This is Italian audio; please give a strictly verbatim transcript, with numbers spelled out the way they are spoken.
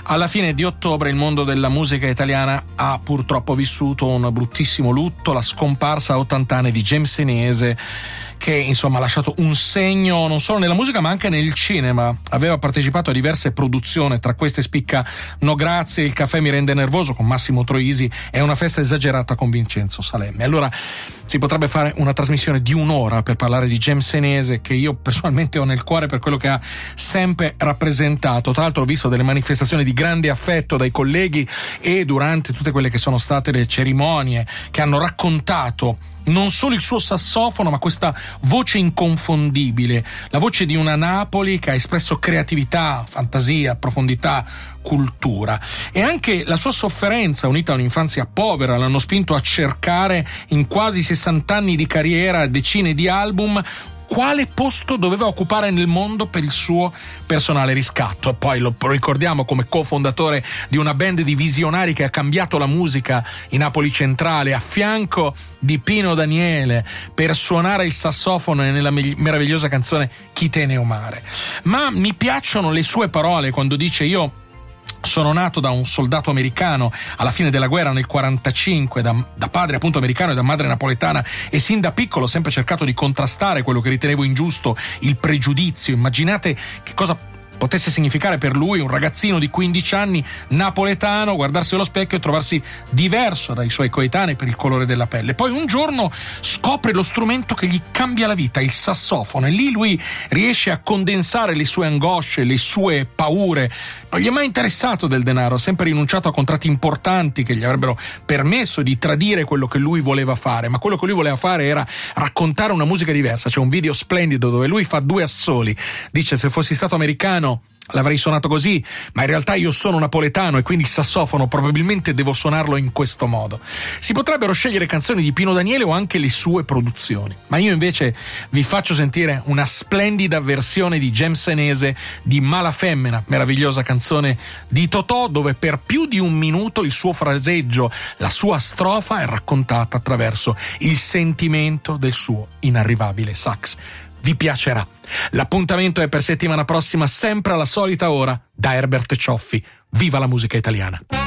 Alla fine di ottobre il mondo della musica italiana ha purtroppo vissuto un bruttissimo lutto, la scomparsa a ottanta anni di James Senese, che insomma ha lasciato un segno non solo nella musica ma anche nel cinema. Aveva partecipato a diverse produzioni, tra queste spicca No Grazie, Il caffè mi rende nervoso con Massimo Troisi e Una festa esagerata con Vincenzo Salemme. Allora si potrebbe fare una trasmissione di un'ora per parlare di James Senese, che io personalmente ho nel cuore per quello che ha sempre rappresentato. Tra l'altro ho visto delle manifestazioni di grande affetto dai colleghi e durante tutte quelle che sono state le cerimonie che hanno raccontato non solo il suo sassofono ma questa voce inconfondibile, la voce di una Napoli che ha espresso creatività, fantasia, profondità, cultura. E anche la sua sofferenza unita a un'infanzia povera l'hanno spinto a cercare in quasi sessanta anni di carriera, decine di album, quale posto doveva occupare nel mondo per il suo personale riscatto. E poi lo ricordiamo come cofondatore di una band di visionari che ha cambiato la musica in Napoli centrale, a fianco di Pino Daniele, per suonare il sassofono nella meravigliosa canzone Chi te ne omare. Ma mi piacciono le sue parole quando dice: io sono nato da un soldato americano alla fine della guerra nel quarantacinque, da, da padre appunto americano e da madre napoletana, e sin da piccolo ho sempre cercato di contrastare quello che ritenevo ingiusto, il pregiudizio. Immaginate che cosa potesse significare per lui, un ragazzino di quindici anni napoletano, guardarsi allo specchio e trovarsi diverso dai suoi coetanei per il colore della pelle. Poi un giorno scopre lo strumento che gli cambia la vita, il sassofono, e lì lui riesce a condensare le sue angosce, le sue paure. Non gli è mai interessato del denaro, ha sempre rinunciato a contratti importanti che gli avrebbero permesso di tradire quello che lui voleva fare, ma quello che lui voleva fare era raccontare una musica diversa. C'è un video splendido dove lui fa due assoli, dice: se fossi stato americano l'avrei suonato così, ma in realtà io sono napoletano e quindi il sassofono probabilmente devo suonarlo in questo modo. Si potrebbero scegliere canzoni di Pino Daniele o anche le sue produzioni, ma io invece vi faccio sentire una splendida versione di James Senese di Mala Femmina, meravigliosa canzone di Totò, dove per più di un minuto il suo fraseggio, la sua strofa è raccontata attraverso il sentimento del suo inarrivabile sax. Vi piacerà. L'appuntamento è per settimana prossima, sempre alla solita ora, da Herbert Cioffi. Viva la musica italiana!